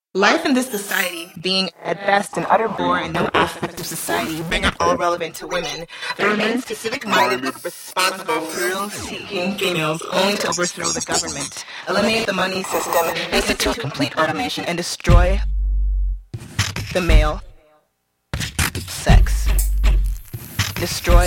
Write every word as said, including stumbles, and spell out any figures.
Life in this society, being at best an utter bore in no aspect of society, being at all relevant to women, there remain specific-minded, responsible, thrill-seeking females only to overthrow the government, eliminate the money system, institute complete automation, and destroy the male sex. Destroy